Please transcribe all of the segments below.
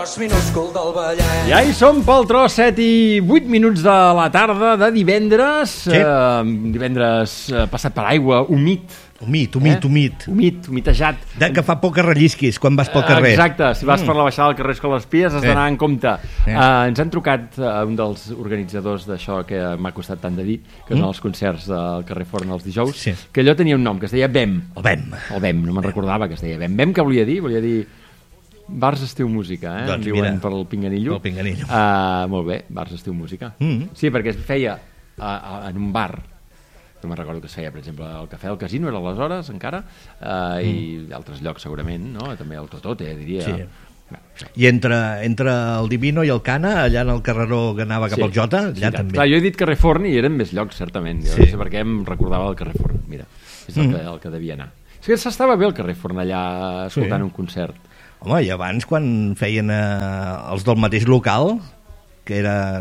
Minúscul del Vallès. Ja hi som pel tros, 7 i 8 minuts de la tarda de divendres. Sí. Divendres passat per aigua, humit. Humit. Humitejat. Que fa poc que rellisquis quan vas pel carrer. Exacte, si vas per la baixada del carrer Escoles Pies has d'anar en compte. Sí. Ens han trucat un dels organitzadors d'això que m'ha costat tant de dir, que són els concerts del carrer Forn els dijous, Sí. que allò tenia un nom, que es deia BEM. El BEM. El BEM, no me'n recordava que es deia BEM. BEM què volia dir? Volia dir Bars Estiu Música, Doncs diuen mira, per el Pinganillo. pel Pinganillo. Molt bé, Bars Estiu Música. Mm. Sí, perquè es feia en un bar, no me'n recordo que es feia, per exemple, al Cafè del Casino, era aleshores encara, i altres llocs segurament, no? També el Totote, diria. Sí. I entre el Divino i el Cana, allà en el carreró que anava cap al Jota, allà també. Clar, jo he dit carrer Forn i eren més llocs, certament. Jo Sí. no sé per què em recordava el carrer Forn. Mira, és el que devia anar. És que s'estava bé el carrer Forn allà escoltant un concert. Home, i abans quan feien els del mateix local, que era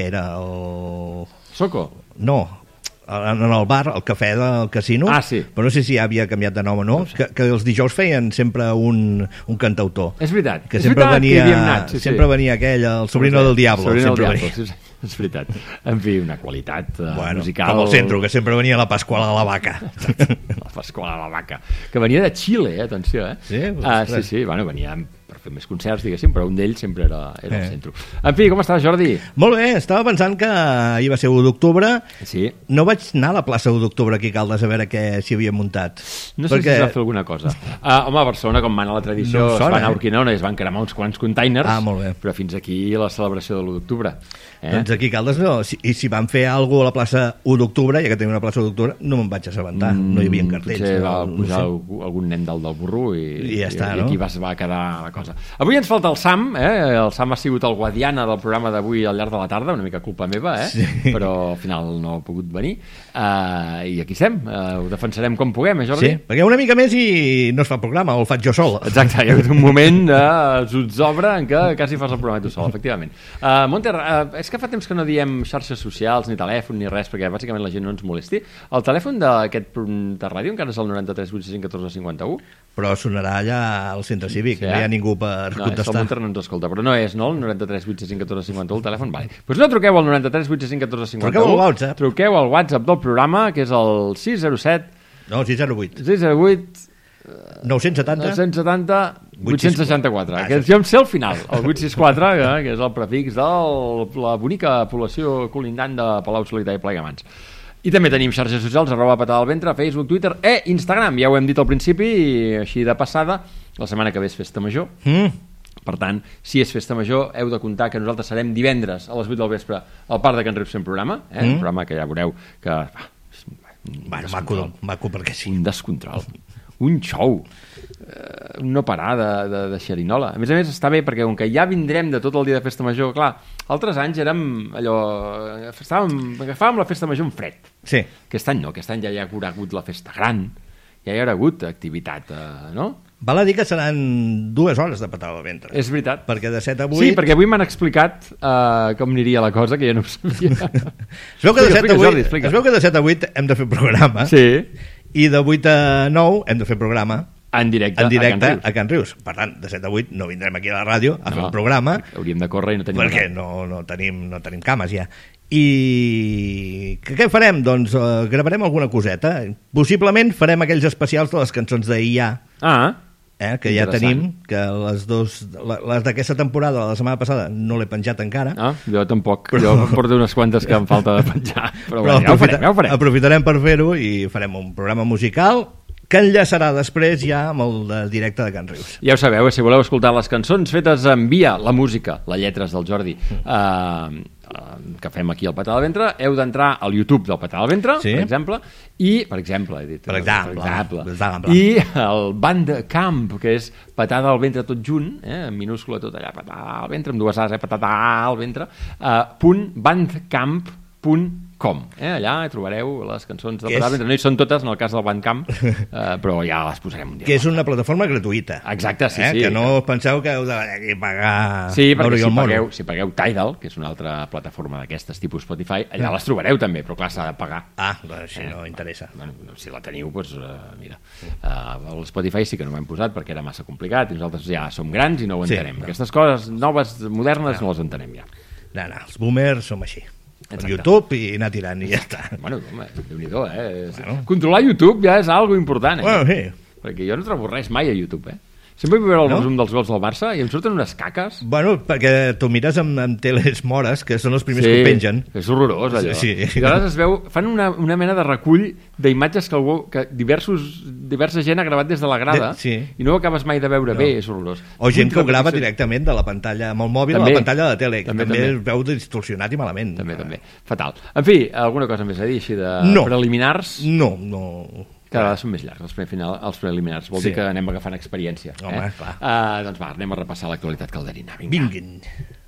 el... Soco? No, en el bar, el cafè del casino, Ah, sí. però no sé si havia canviat de nom o no, que els dijous feien sempre un cantautor. És veritat. Que És sempre veritat venia, que hi havíem anat, sí. sempre venia aquell, el sobrino del Diablo. Sobrino sempre del venia. Diablo, sí. És veritat. En fi, una qualitat musical. Com el centro, que sempre venia la Pasquala a la Vaca. La Pasquala a la Vaca. Que venia de Xile, atenció, eh? Sí? Ostres. Sí, bueno, venia per fer més concerts, diguéssim, però un d'ells sempre era el centre. En fi, com estàs, Jordi? Molt bé, estava pensant que ahir va ser 1 d'octubre. Sí. No vaig anar a la plaça 1 d'octubre aquí a Caldes a veure què s'hi havia muntat. No sé si es va fer alguna cosa. Home, a Barcelona, com mana la tradició, No em es sona, van a Urquinaona i es van cremar uns quants containers, molt bé. però fins aquí la celebració de l'1 d'octubre. Doncs aquí a Caldes no. I si van fer alguna cosa a la plaça 1 d'octubre, ja que tenim una plaça 1 d'octubre, no me'n vaig assabentar. No hi havia cartells. Potser va no pujar sé. algun nen dalt del burro i ja està, no? aquí va quedar la cosa. Avui ens falta el Sam, el Sam ha sigut el guadiana del programa d'avui al llarg de la tarda, una mica culpa meva, Sí. però al final no ha pogut venir, i aquí estem, ho defensarem com puguem, Jordi? Sí, perquè una mica més i no es fa programa, o el faig jo sol. Exacte, hi ha hagut un moment de zozobra en què quasi fas el programa tu sol, efectivament. Monter, és que fa temps que no diem xarxes socials, ni telèfon, ni res, perquè bàsicament la gent no ens molesti. El telèfon d'aquest de ràdio encara és el 93 865 14 51? Però sonarà allà al centre cívic, Sí, no hi ha ningú per no, el contestar. Monter no ens escolta, però no és, no? El 93 865 14 51, el telèfon, vale. Doncs no truqueu al 93 865 14 51. Truqueu al WhatsApp. Truqueu al WhatsApp del programa, que és el 607 No, 608. 608 970. 970 864. Que jo em sé al final, el 864, que és el prefix de la bonica població colindant de Palau Solità i Plegamans. I també tenim xarxes socials, @patada al ventre, Facebook, Twitter Instagram. Ja ho hem dit al principi, i així de passada, la setmana que ve és Festa Major. Per tant, si és Festa Major, heu de comptar que nosaltres serem divendres a les 8 del vespre al Parc de Can Rius fent programa, un programa que ja veureu que... Bueno, maco perquè sí. Un descontrol, un show, no parar de xerinola. A més, està bé perquè com que ja vindrem de tot el dia de Festa Major, clar, altres anys érem allò... agafàvem la Festa Major en fred. Sí. Aquest any no, aquest any ja hi haurà hagut la festa gran, ja hi haurà hagut activitat, no? Val a dir que seran 2 hores de patada al ventre. És veritat. Perquè de 7 a 8... Sí, perquè avui m'han explicat com aniria la cosa, que jo no ho sabia. Es veu que de 7 a 8 hem de fer programa. Sí. I de 8 a 9 hem de fer programa. En directe a Can Rius. Per tant, de 7 a 8 no vindrem aquí a la ràdio a fer un programa. Hauríem de córrer i no tenim... Perquè no tenim cames ja. I què farem? Doncs gravarem alguna coseta. Possiblement farem aquells especials de les cançons d'Ia. Que ja tenim, que les d'aquesta temporada, la setmana passada, no l'he penjat encara. Jo tampoc, jo porto unes quantes que em falta de penjar, però ja ho farem. Aprofitarem per fer-ho i farem un programa musical que enllaçarà després ja amb el directe de Can Rius. Ja ho sabeu, si voleu escoltar les cançons fetes en via, la música, les lletres del Jordi, que fem aquí al Patada al Ventre, heu d'entrar al YouTube del Patada al Ventre, per exemple, i el Bandcamp, que és Patada al Ventre tot junt, en minúscula tot allà, Patada al Ventre, amb 2 A's, Patada al Ventre, .bandcamp.com Com. Allà trobareu les cançons de Pedralbes. No hi són totes, en el cas del Bandcamp, però ja les posarem un dia. Que és una plataforma gratuïta. Exacte, sí. Que no penseu que heu de pagar... Sí, perquè si pagueu Tidal, que és una altra plataforma d'aquestes tipus Spotify, allà les trobareu també, però clar, s'ha de pagar. Així no interessa. Bueno, si la teniu, doncs mira. El Spotify sí que no ho hem posat perquè era massa complicat i nosaltres ja som grans i no ho entenem. Aquestes coses noves, modernes, no les entenem ja. No, els boomers som així. Per YouTube i anar tirant i ja està. Bueno, home, Déu-n'hi-do, Controlar YouTube ja és algo important, Bueno, sí. Perquè jo no trobo res mai a YouTube, Sempre vull veure el resum dels gols del Barça i em surten unes caques. Bueno, perquè tu mires amb teles mores, que són els primers que ho pengen. És horrorós, allò. Sí. I llavors es veu, fan una mena de recull d'imatges que diversa gent ha gravat des de la grada i no ho acabes mai de veure bé, és horrorós. O gent que ho grava directament de la pantalla, amb el mòbil a la pantalla de la tele, que també es veu distorsionat i malament. També. Fatal. En fi, alguna cosa més a dir, així de preliminars? No. Cada vegada són més llargs els preliminars. Vol dir que anem agafant experiència. Home, clar. Doncs va, anem a repassar l'actualitat calderina. Vinga.